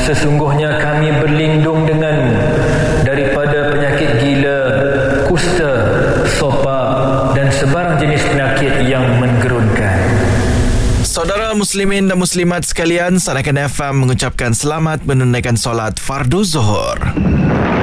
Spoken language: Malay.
sesungguhnya kami berlindung denganmu daripada penyakit gila, kusta, sopa dan sebarang jenis penyakit yang menggerunkan. Saudara muslimin dan muslimat sekalian, Sarakan FM mengucapkan selamat menunaikan solat fardu zuhur.